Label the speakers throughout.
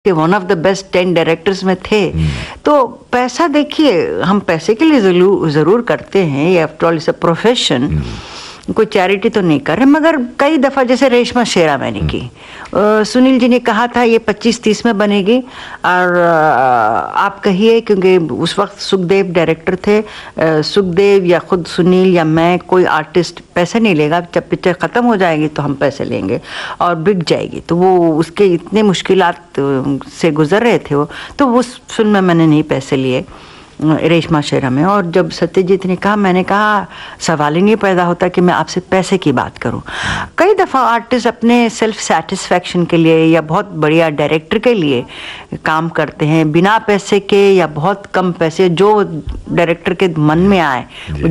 Speaker 1: कि one of the best 10 directors में थे। तो पैसा देखिए, हम पैसे के लिए ज़रूर करते हैं, ये after all it's a profession, कोई चैरिटी तो नहीं कर रहे। मगर कई दफ़ा जैसे रेशमा शेरा मैंने की, सुनील जी ने कहा था ये 25-30 में बनेगी, और आप कहिए, क्योंकि उस वक्त सुखदेव डायरेक्टर थे, सुखदेव या खुद सुनील या मैं, कोई आर्टिस्ट पैसे नहीं लेगा, जब पिक्चर ख़त्म हो जाएगी तो हम पैसे लेंगे और बिक जाएगी। तो वो उसके इतने मुश्किलात से गुजर रहे थे वो, तो उस फिल्म में मैंने नहीं पैसे लिए, रेशमा शेरा में। और जब सत्यजीत ने कहा, मैंने कहा सवाल ही नहीं पैदा होता कि मैं आपसे पैसे की बात करूं। कई दफ़ा आर्टिस्ट अपने सेल्फ सेटिस्फैक्शन के लिए या बहुत बढ़िया डायरेक्टर के लिए काम करते हैं बिना पैसे के, या बहुत कम पैसे, जो डायरेक्टर के मन में आए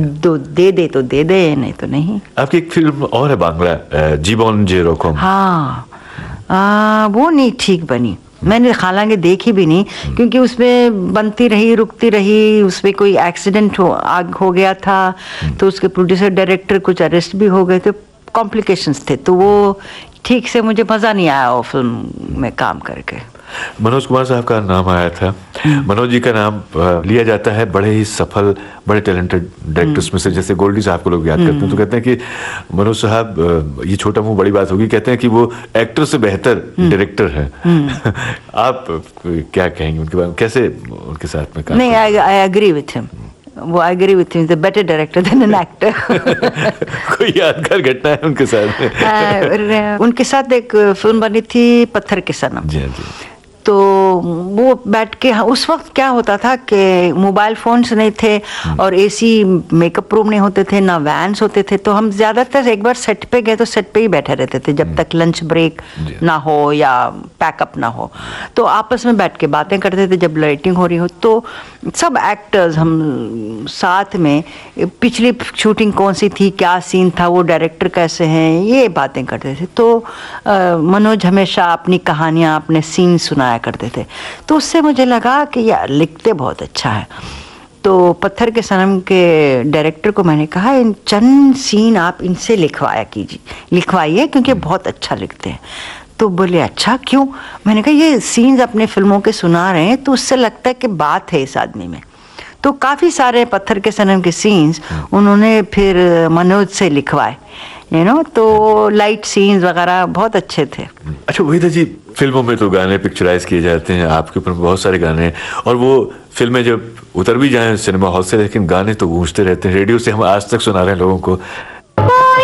Speaker 1: दे तो दे दे, नहीं तो नहीं।
Speaker 2: आपकी एक फिल्म और है बांग्ला, जीवन जे रोकम।
Speaker 1: हाँ, वो नहीं ठीक बनी, मैंने हालांकि देखी भी नहीं, क्योंकि उसमें बनती रही, रुकती रही, उसमें कोई एक्सीडेंट हो गया था, तो उसके प्रोड्यूसर डायरेक्टर कुछ अरेस्ट भी हो गए थे, कॉम्प्लिकेशंस थे, तो वो ठीक से मुझे मज़ा नहीं आया वो फिल्म में काम करके।
Speaker 2: मनोज कुमार साहब का नाम आया था। मनोज जी का नाम लिया जाता है बड़े ही सफल, बड़े टैलेंटेड डायरेक्टर्स में से। जैसे गोल्डी साहब को लोग याद करते हैं तो कहते हैं कि मनोज साहब, ये छोटा मुंह बड़ी बात होगी, कहते हैं कि वो एक्टर से बेहतर डायरेक्टर हैं। आप क्या कहेंगे उनके बारे में, कैसे उनके साथ में काम?
Speaker 1: नहीं, आई एग्री विथ हिम, वो I agree with him, is a better director then an actor.
Speaker 2: कोई यादगार घटना है उनके साथ?
Speaker 1: उनके साथ एक फिल्म बनी थी पत्थर के सनम।
Speaker 2: जी जी।
Speaker 1: तो वो बैठ के, उस वक्त क्या होता था कि मोबाइल फोन्स नहीं थे और एसी मेकअप रूम नहीं होते थे, ना वैन्स होते थे, तो हम ज़्यादातर एक बार सेट पे गए तो सेट पे ही बैठे रहते थे जब तक लंच ब्रेक ना हो या पैकअप ना हो। तो आपस में बैठ के बातें करते थे जब लाइटिंग हो रही हो, तो सब एक्टर्स हम साथ में पिछली शूटिंग कौन सी थी, क्या सीन था, वो डायरेक्टर कैसे हैं, ये बातें करते थे। तो मनोज हमेशा अपनी कहानियाँ, अपने सीन सुनाया करते थे, तो उससे मुझे लगा कि यार लिखते बहुत अच्छा है। तो पत्थर के सनम के डायरेक्टर को मैंने कहा, इन चंद सीन आप इनसे लिखवाइए क्योंकि बहुत अच्छा लिखते हैं। तो बोले अच्छा क्यों? मैंने कहा ये सीन्स अपने फिल्मों के सुना रहे हैं तो उससे लगता है कि बात है इस आदमी में। तो काफ़ी सारे पत्थर के सनम के सीन्स उन्होंने फिर मनोज से लिखवाए, तो लाइट सीन्स वगैरह बहुत अच्छे थे।
Speaker 2: अच्छा वहीदा जी, फिल्मों में तो गाने पिक्चराइज किए जाते हैं, आपके ऊपर बहुत सारे गाने हैं, और वो फिल्में जब उतर भी जाएं सिनेमा हॉल से, लेकिन गाने तो गूंजते रहते हैं, रेडियो से हम आज तक सुना रहे हैं लोगों को।